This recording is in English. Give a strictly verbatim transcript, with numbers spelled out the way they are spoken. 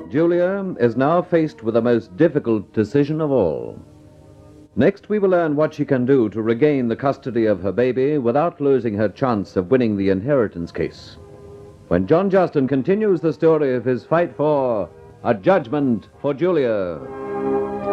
Julia is now faced with the most difficult decision of all. Next, we will learn what she can do to regain the custody of her baby without losing her chance of winning the inheritance case, when John Justin continues the story of his fight for a judgment for Julia.